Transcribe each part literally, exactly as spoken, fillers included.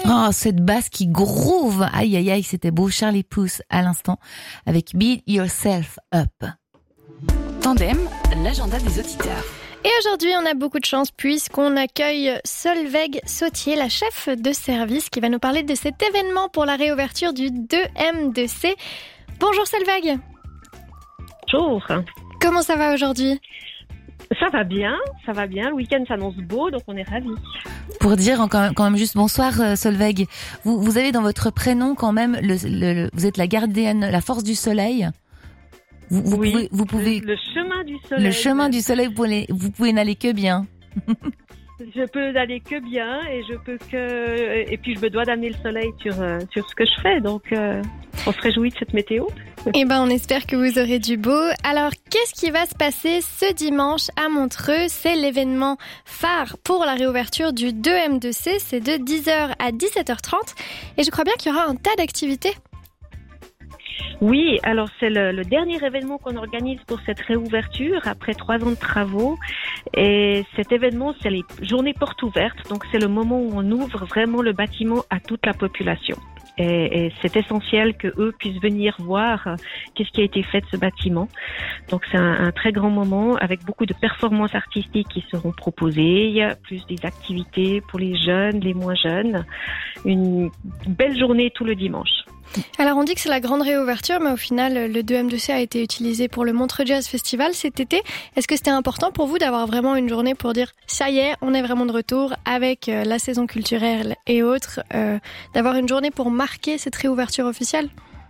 Oh, cette basse qui groove. Aïe, aïe, aïe, c'était beau. Charlie Puth à l'instant avec Beat Yourself Up. Tandem, l'agenda des auditeurs. Et aujourd'hui, on a beaucoup de chance puisqu'on accueille Solveig Sautier, la chef de service, qui va nous parler de cet événement pour la réouverture du deux M deux C. Bonjour Solveig. Bonjour. Comment ça va aujourd'hui ? Ça va bien, ça va bien. Le week-end s'annonce beau, donc on est ravis. Pour dire quand même, quand même juste bonsoir euh, Solveig, vous, vous avez dans votre prénom quand même, le, le, le, vous êtes la gardienne, la force du soleil. Vous, vous oui, pouvez, vous pouvez, le, le chemin du soleil. Le chemin du soleil, vous pouvez, vous pouvez n'aller que bien. Je peux n'aller que bien et je peux que et puis je me dois d'amener le soleil sur euh, sur ce que je fais, donc euh, on se réjouit de cette météo. Eh ben, on espère que vous aurez du beau. Alors, qu'est-ce qui va se passer ce dimanche à Montreux ? C'est l'événement phare pour la réouverture du deux M deux C. C'est de dix heures à dix-sept heures trente. Et je crois bien qu'il y aura un tas d'activités. Oui, alors c'est le, le dernier événement qu'on organise pour cette réouverture après trois ans de travaux. Et cet événement, c'est les journées portes ouvertes. Donc c'est le moment où on ouvre vraiment le bâtiment à toute la population. Et, et c'est essentiel que eux puissent venir voir euh, qu'est-ce qui a été fait de ce bâtiment. Donc c'est un, un très grand moment avec beaucoup de performances artistiques qui seront proposées, plus des activités pour les jeunes, les moins jeunes. Une belle journée tout le dimanche. Alors on dit que c'est la grande réouverture, mais au final le deux M deux C a été utilisé pour le Montreux Jazz Festival cet été. Est-ce que c'était important pour vous d'avoir vraiment une journée pour dire ça y est, on est vraiment de retour avec la saison culturelle et autres, euh, d'avoir une journée pour marquer cette réouverture officielle ?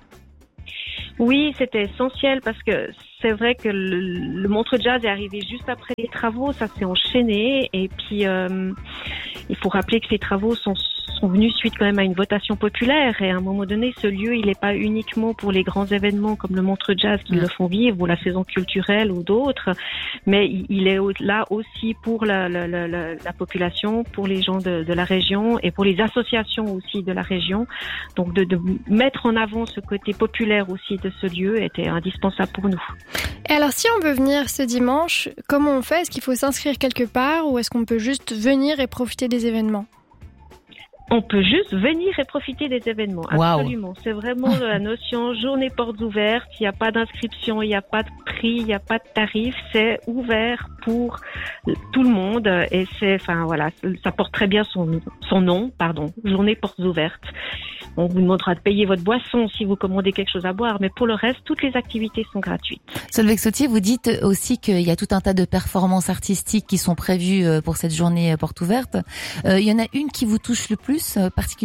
Oui, c'était essentiel parce que c'est vrai que le, le Montreux Jazz est arrivé juste après les travaux, ça s'est enchaîné et puis euh, il faut rappeler que ces travaux sont sont venus suite quand même à une votation populaire et à un moment donné, ce lieu, il n'est pas uniquement pour les grands événements comme le Montreux Jazz qui mmh. le font vivre ou la saison culturelle ou d'autres, mais il est là aussi pour la, la, la, la population, pour les gens de, de la région et pour les associations aussi de la région. Donc de, de mettre en avant ce côté populaire aussi de ce lieu était indispensable pour nous. Et alors si on veut venir ce dimanche, comment on fait ? Est-ce qu'il faut s'inscrire quelque part ou est-ce qu'on peut juste venir et profiter des événements ? On peut juste venir et profiter des événements, absolument. Wow. C'est vraiment la notion journée portes ouvertes. Il n'y a pas d'inscription, il n'y a pas de prix, il n'y a pas de tarif. C'est ouvert pour tout le monde et c'est, enfin voilà, ça porte très bien son son nom, pardon. Journée portes ouvertes. On vous demandera de payer votre boisson si vous commandez quelque chose à boire, mais pour le reste, toutes les activités sont gratuites. Solveig Sautier, vous dites aussi qu'il y a tout un tas de performances artistiques qui sont prévues pour cette journée porte ouverte. Euh, il y en a une qui vous touche le plus euh, particulièrement ?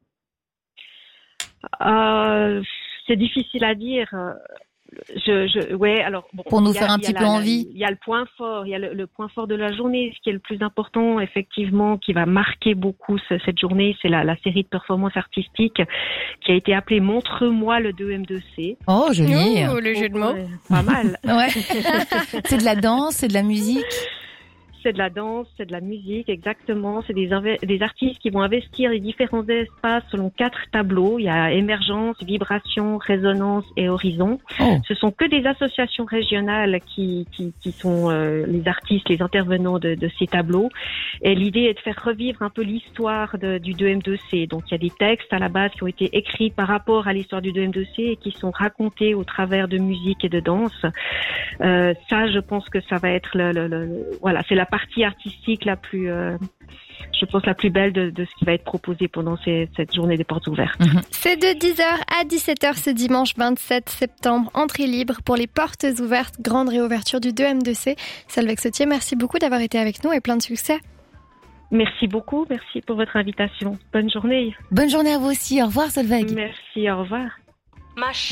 euh, C'est difficile à dire. Je, je, ouais, alors bon, pour nous a, faire un petit peu envie. Il y a le point fort, il y a le, le point fort de la journée, ce qui est le plus important, effectivement, qui va marquer beaucoup ce, cette journée, c'est la, la série de performances artistiques qui a été appelée Montre-moi le deux M deux C. Oh, joli. Oh, le jeu de mots. Ouais, pas mal. Ouais. C'est de la danse, c'est de la musique. C'est de la danse, c'est de la musique, exactement. C'est des, inv- des artistes qui vont investir les différents espaces selon quatre tableaux. Il y a émergence, vibration, résonance et horizon. Oh. Ce sont que des associations régionales qui, qui, qui sont euh, les artistes, les intervenants de, de ces tableaux. Et l'idée est de faire revivre un peu l'histoire de, du deux M deux C. Donc il y a des textes à la base qui ont été écrits par rapport à l'histoire du deux M deux C et qui sont racontés au travers de musique et de danse. Euh, ça, je pense que ça va être le, le, le voilà, c'est la partie artistique la plus, euh, je pense, la plus belle de, de ce qui va être proposé pendant ces, cette journée des portes ouvertes. Mmh. C'est de dix heures à dix-sept heures ce dimanche vingt-sept septembre. Entrée libre pour les portes ouvertes. Grande réouverture du deux M deux C. Solveig Sautier, merci beaucoup d'avoir été avec nous et plein de succès. Merci beaucoup. Merci pour votre invitation. Bonne journée. Bonne journée à vous aussi. Au revoir, Solveig. Merci. Au revoir. Mach.